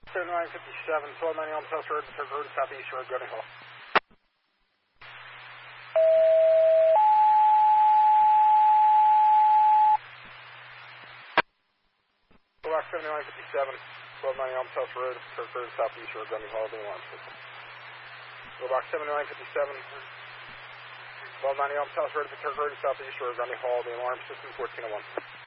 7957, 1290 Elm South Road, Turk Road, Southeast Shore, Gunny Hall. Box 7957, 1290 Elm South Road, Turk Road, Southeast Shore, Gunny Hall, the alarm system. Box 7957, 1290 Elm South Road, Turk Road, Southeast Shore, Gunny Hall, the alarm system, 1401.